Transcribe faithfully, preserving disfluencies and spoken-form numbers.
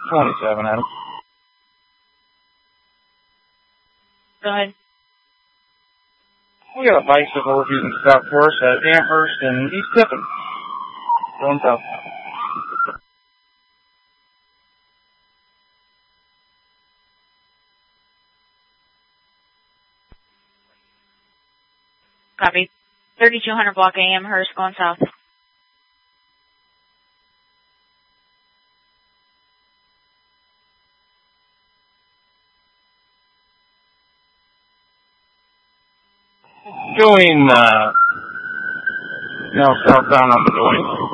twenty-seven, Adam. Go ahead. We got a bicycle refusing to stop for us at Amherst and East Tiffin. Going south. Copy. thirty-two hundred block A M, Amherst, going south. Going, uh, now southbound on the going.